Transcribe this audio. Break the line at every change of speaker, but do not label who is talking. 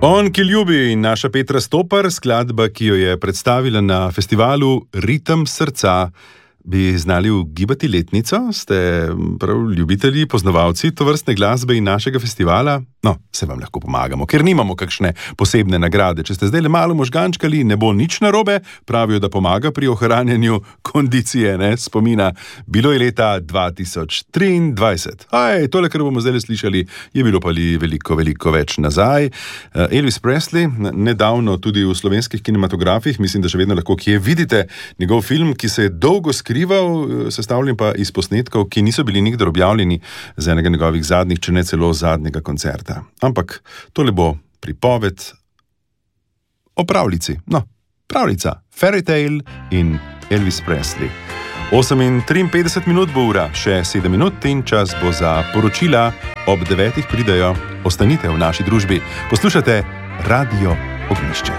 On, ki ljubi, in naša Petra Stopar, skladba, ki jo je predstavila na festivalu Ritem srca. Bi znali ugibati letnico? Ste prav ljubitelji, poznavalci tovrstne glasbe in našega festivala? No, se vam lahko pomagamo, ker nimamo kakšne posebne nagrade. Če ste zdaj le malo možgančkali, ne bo nič narobe, pravijo, da pomaga pri ohranjanju kondicije, spomina. Bilo je leta 2023. Tole, kar bomo zdaj slišali, je bilo pa veliko več nazaj. Elvis Presley, nedavno tudi v slovenskih kinematografih, mislim, da še vedno lahko kje vidite njegov film, ki se je dolgo skrival, sestavljen pa iz posnetkov, ki niso bili nikdar objavljeni z enega njegovih zadnjih, če ne celo zadnjega koncerta. Ampak tole bo pripoved o pravljici. No, pravljica, Fairy Tale in Elvis Presley. 8:53 bo ura, še 7 minut in čas bo za poročila. Ob 9 pridejo. Ostanite v naši družbi. Poslušate Radio Ognjišče.